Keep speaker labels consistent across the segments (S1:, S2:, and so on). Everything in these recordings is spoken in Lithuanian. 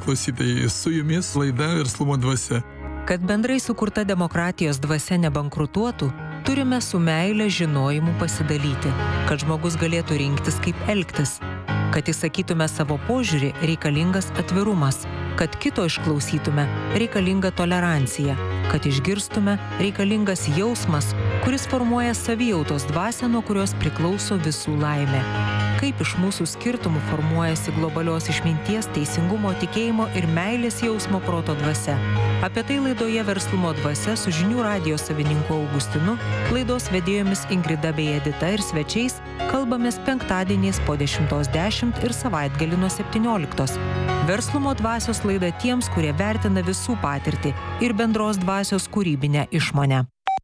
S1: klausytojai, su jumis laida Verslumo dvasia.
S2: Kad bendrai sukurta demokratijos dvasia nebankrutuotų, turime su meile žinojimu pasidalyti, kad žmogus galėtų rinktis, kaip elgtis. Kad įsakytume savo požiūrį, reikalingas atvirumas. Kad kito išklausytume, reikalinga tolerancija. Kad išgirstume, reikalingas jausmas, kuris formuoja savijautos dvasią, nuo kurios priklauso visų laimė. Kaip iš mūsų skirtumų formuojasi globalios išminties, teisingumo, tikėjimo ir meilės jausmo proto dvasia. Apie tai laidoje Verslumo dvasia su žinių radijo savininku Augustinu, laidos vedėjomis Ingrida bei Edita ir svečiais kalbamės penktadieniais po 10:10 ir savaitgalį nuo 17. Verslumo dvasios laida tiems, kurie vertina visų patirtį ir bendros dvasios kūrybinę išmonę.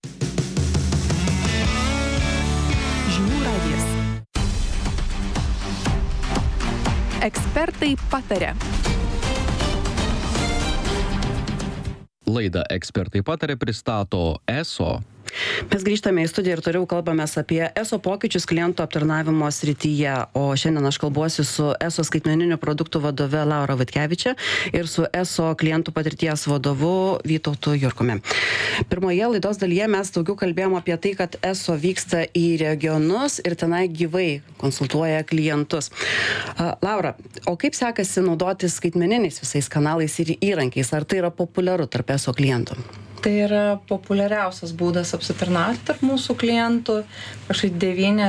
S2: Žinių radijas.
S3: Ekspertai pataria.
S4: Laidą Ekspertai pataria pristato ESO.
S5: Mes grįžtame į studiją ir toliau kalbamės apie ESO pokyčius klientų aptarnavimo srityje. O šiandien aš kalbuosi su ESO skaitmeninių produktų vadove Laura Vaitkevičia ir su ESO klientų patirties vadovu Vytautu Jurkumi. Pirmoje laidos dalyje mes daugiau kalbėjom apie tai, kad ESO vyksta į regionus ir tenai gyvai konsultuoja klientus. Laura, o kaip sekasi naudotis skaitmeniniais visais kanalais ir įrankiais? Ar tai yra populiaru tarp ESO klientų?
S6: Tai yra populiariausias būdas apsitarnauti tarp mūsų klientų. Kažkaip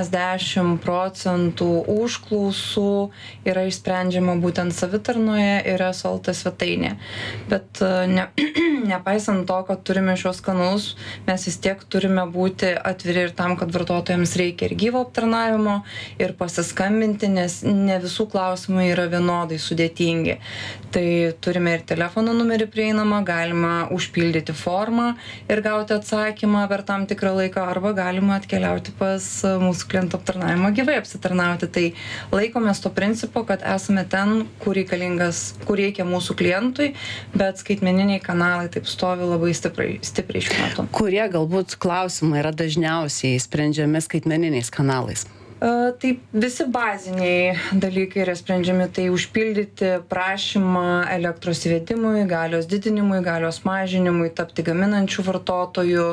S6: 90% užklausų yra išsprendžiama būtent savitarnoje ir ESO LT svetainėje. Bet nepaisant to, kad turime šios kanalus, mes vis tiek turime būti atviri ir tam, kad vartotojams reikia ir gyvo aptarnavimo, ir pasiskambinti, nes ne visų klausimai yra vienodai sudėtingi. Tai turime ir telefono numerį prieinamą, galima užpildyti formą ir gauti atsakymą per tam tikrą laiką, arba galima atkeliauti pas mūsų klientų aptarnavimą gyvai apsitarnauti. Tai laikomės to principo, kad esame ten, kur reikia mūsų klientui, bet skaitmeniniai kanalai taip stovi labai stipriai šiuo metu.
S5: Kurie galbūt klausimai yra dažniausiai sprendžiami skaitmeniniais kanalais?
S6: Taip, visi baziniai dalykai yra sprendžiami, tai užpildyti prašymą elektros įvedimui, galios didinimui, galios mažinimui, tapti gaminančių vartotojų.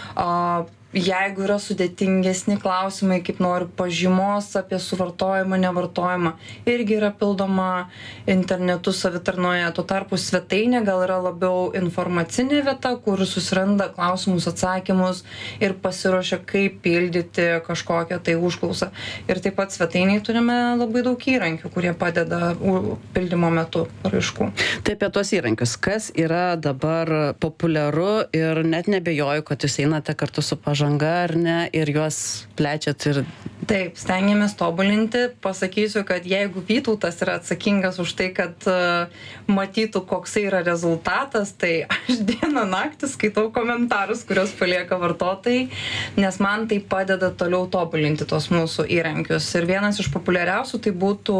S6: Jeigu yra sudėtingesni klausimai, kaip noriu pažymos apie suvartojimą, nevartojimą, irgi yra pildoma internetu savitarnoje. Tuo tarpu svetainė gal yra labiau informacinė vieta, kur susiranda klausimus, atsakymus ir pasiruošia, kaip pildyti kažkokią tai užklausą. Ir taip pat svetainiai turime labai daug įrankių, kurie padeda pildymo metu paraiškų.
S5: Tai apie tuos įrankius. Kas yra dabar populiaru ir net nebejoju, kad jūs einate kartu su pažanga, ar ne, ir juos plečiat ir...
S6: Taip, stengiamės tobulinti. Pasakysiu, kad jeigu Vytautas yra atsakingas už tai, kad matytų, koksai yra rezultatas, tai aš dieną naktį skaitau komentarus, kurios palieka vartotojai, nes man tai padeda toliau tobulinti tos mūsų įrankius. Ir vienas iš populiariausių tai būtų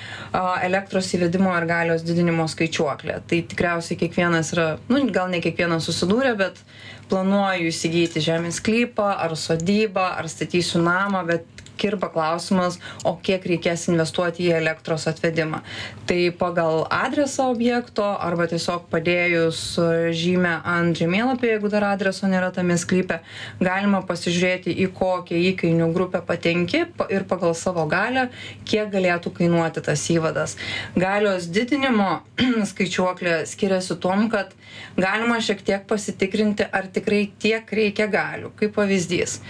S6: elektros įvedimo ir galios didinimo skaičiuoklė. Tai tikriausiai kiekvienas yra, gal ne kiekvienas susidūrė, bet planuoju įsigyti žemės sklypą ar sodybą, ar statysiu namą, bet kirba klausimas, o kiek reikės investuoti į elektros atvedimą. Tai pagal adresą objekto arba tiesiog padėjus žymę ant žemėlapio, jeigu dar adreso nėra tame sklype, galima pasižiūrėti, į kokią įkainių grupę patenki ir pagal savo galią, kiek galėtų kainuoti tas įvadas. Galios didinimo skaičiuoklė skiriasi tuom, kad galima šiek tiek pasitikrinti, ar tikrai tiek reikia galių. Kaip pavyzdys.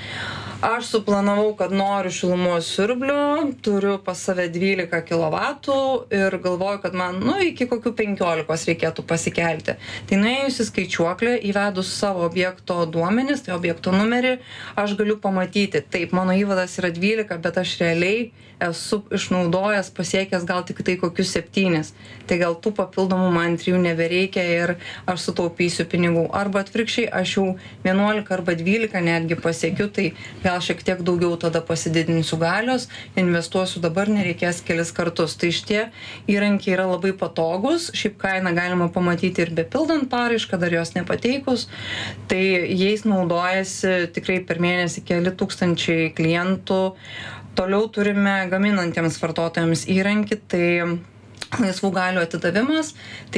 S6: Aš suplanavau, kad noriu šilumos siurblių, turiu pas save 12 kW ir galvoju, kad man iki kokių 15 reikėtų pasikelti. Tai nuėjus į skaičiuoklę, įvedus savo objekto duomenis, tai objekto numerį, aš galiu pamatyti, taip, mano įvadas yra 12, bet aš realiai esu išnaudojęs, pasiekęs gal tik tai kokius 7. Tai gal tų papildomų man 3 nebereikia ir aš sutaupysiu pinigų. Arba atvirkščiai, aš jau 11 arba 12 netgi pasiekiu, tai gal šiek tiek daugiau tada pasididinsiu galios, investuosiu dabar, nereikės kelis kartus. Tai šitie įrankiai yra labai patogus, šiaip kainą galima pamatyti ir bepildant paraišką, dar jos nepateikus. Tai jais naudojasi tikrai per mėnesį keli tūkstančiai klientų. Toliau turime gaminantiems vartotojams įrankį, tai laisvų galių atidavimas.